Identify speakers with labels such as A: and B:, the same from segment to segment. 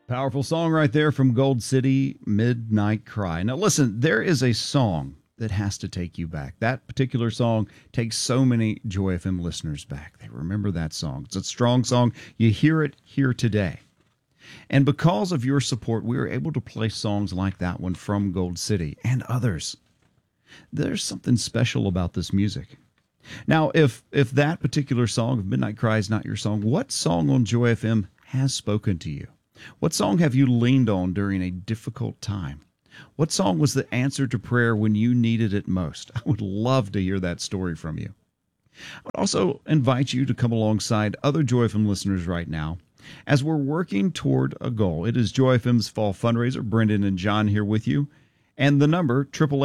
A: Powerful song right there from Gold City, Midnight Cry. Now, listen, there is a song that has to take you back. That particular song takes so many Joy FM listeners back. They remember that song. It's a strong song. You hear it here today. And because of your support, we were able to play songs like that one from Gold City and others. There's something special about this music. Now, if that particular song of Midnight Cry is not your song, what song on Joy FM has spoken to you? What song have you leaned on during a difficult time? What song was the answer to prayer when you needed it most? I would love to hear that story from you. I would also invite you to come alongside other Joy FM listeners right now as we're working toward a goal. It is Joy FM's Fall Fundraiser. Brendan and John here with you. And the number,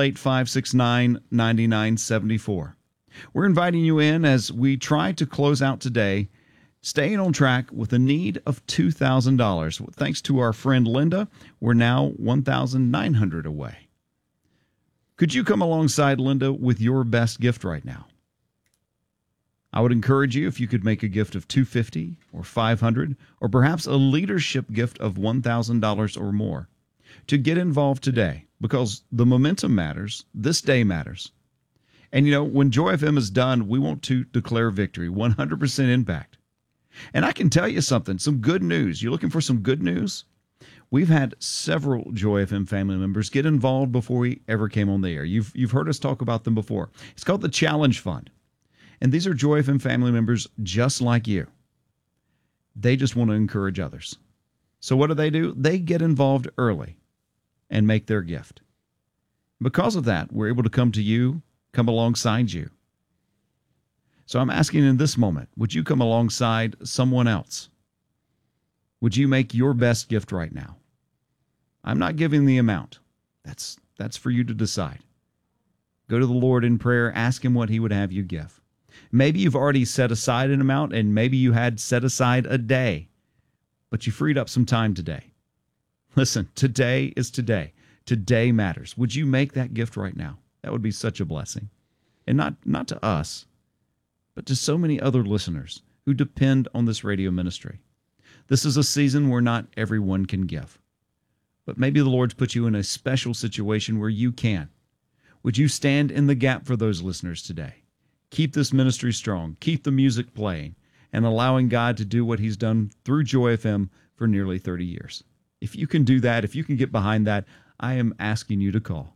A: 888-569-9974. We're inviting you in as we try to close out today, staying on track with a need of $2,000. Thanks to our friend Linda, we're now $1,900 away. Could you come alongside Linda with your best gift right now? I would encourage you if you could make a gift of $250 or $500 or perhaps a leadership gift of $1,000 or more to get involved today, because the momentum matters. This day matters. And, you know, when Joy FM is done, we want to declare victory, 100% impact. And I can tell you something, some good news. You're looking for some good news? We've had several Joy FM family members get involved before we ever came on the air. You've heard us talk about them before. It's called the Challenge Fund. And these are Joy FM family members just like you. They just want to encourage others. So what do? They get involved early and make their gift. Because of that, we're able to come to you, come alongside you. So I'm asking in this moment, would you come alongside someone else? Would you make your best gift right now? I'm not giving the amount. That's for you to decide. Go to the Lord in prayer, ask him what he would have you give. Maybe you've already set aside an amount, and maybe you had set aside a day, but you freed up some time today. Listen, today is today. Today matters. Would you make that gift right now? That would be such a blessing. And not to us, but to so many other listeners who depend on this radio ministry. This is a season where not everyone can give. But maybe the Lord's put you in a special situation where you can. Would you stand in the gap for those listeners today? Keep this ministry strong. Keep the music playing and allowing God to do what he's done through Joy FM for nearly 30 years. If you can do that, if you can get behind that, I am asking you to call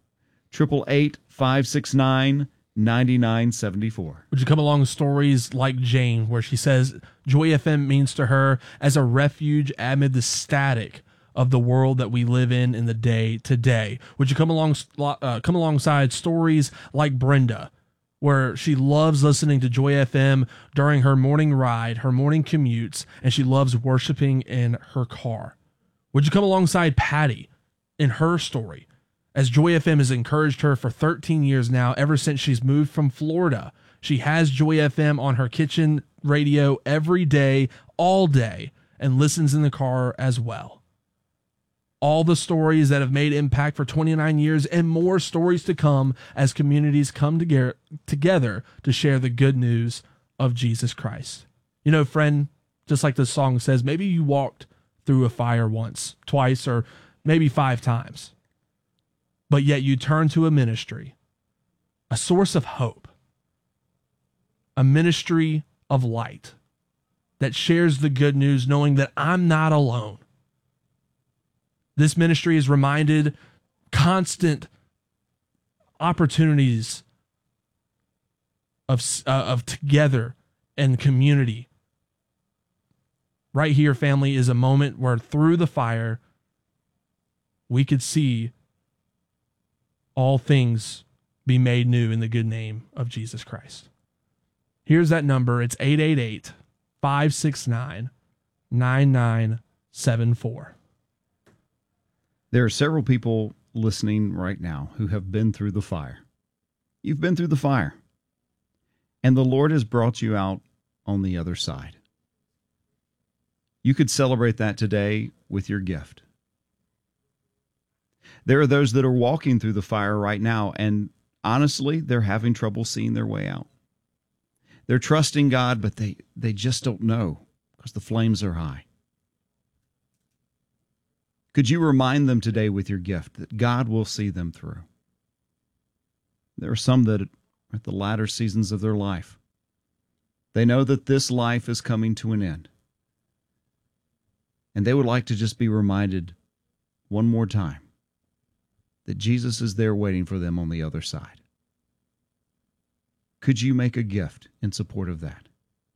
A: 888-569-9974.
B: Would you come along with stories like Jane, where she says Joy FM means to her as a refuge amid the static of the world that we live in the day to day? Would you come alongside stories like Brenda, where she loves listening to Joy FM during her morning ride, her morning commutes, and she loves worshiping in her car? Would you come alongside Patty in her story, as Joy FM has encouraged her for 13 years now, ever since she's moved from Florida? She has Joy FM on her kitchen radio every day, all day, and listens in the car as well. All the stories that have made impact for 29 years and more stories to come as communities come together to share the good news of Jesus Christ. You know, friend, just like the song says, maybe you walked through a fire once, twice, or maybe 5 times. But yet you turn to a ministry, a source of hope, a ministry of light that shares the good news, knowing that I'm not alone. This ministry is reminded constant opportunities of together and community. Right here, family, is a moment where through the fire, we could see all things be made new in the good name of Jesus Christ. Here's that number. It's 888-569-9974.
A: There are several people listening right now who have been through the fire. You've been through the fire, and the Lord has brought you out on the other side. You could celebrate that today with your gift. There are those that are walking through the fire right now, and honestly, they're having trouble seeing their way out. They're trusting God, but they just don't know because the flames are high. Could you remind them today with your gift that God will see them through? There are some that are at the latter seasons of their life. They know that this life is coming to an end. And they would like to just be reminded one more time that Jesus is there waiting for them on the other side. Could you make a gift in support of that?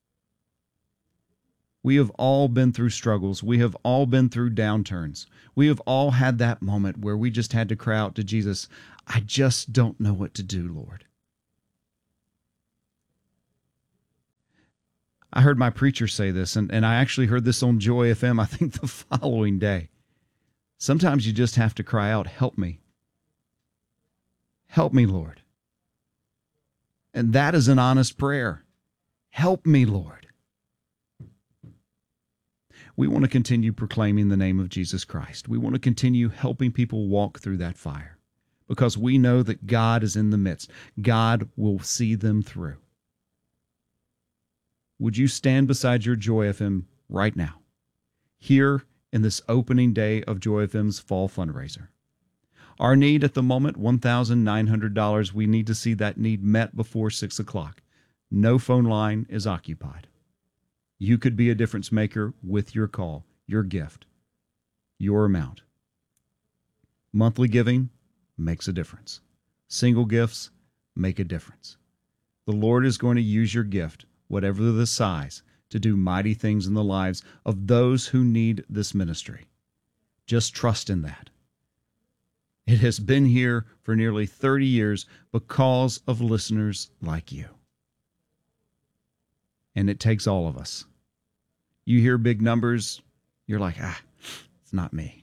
A: We have all been through struggles. We have all been through downturns. We have all had that moment where we just had to cry out to Jesus, I just don't know what to do, Lord. I heard my preacher say this, and I actually heard this on Joy FM, I think the following day. Sometimes you just have to cry out, help me. Help me, Lord. And that is an honest prayer. Help me, Lord. We want to continue proclaiming the name of Jesus Christ. We want to continue helping people walk through that fire because we know that God is in the midst. God will see them through. Would you stand beside your Joy FM right now, here in this opening day of Joy FM's fall fundraiser? Our need at the moment, $1,900. We need to see that need met before 6 o'clock. No phone line is occupied. You could be a difference maker with your call, your gift, your amount. Monthly giving makes a difference. Single gifts make a difference. The Lord is going to use your gift, whatever the size, to do mighty things in the lives of those who need this ministry. Just trust in that. It has been here for nearly 30 years because of listeners like you. And it takes all of us. You hear big numbers, you're like, it's not me.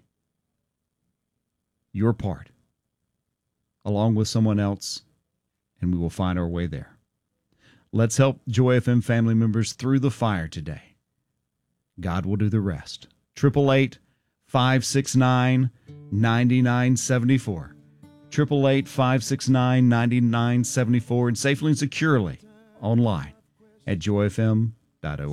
A: Your part, along with someone else, and we will find our way there. Let's help Joy FM family members through the fire today. God will do the rest. 888-569-9974. 888-569-9974, and safely and securely online at joyfm.org.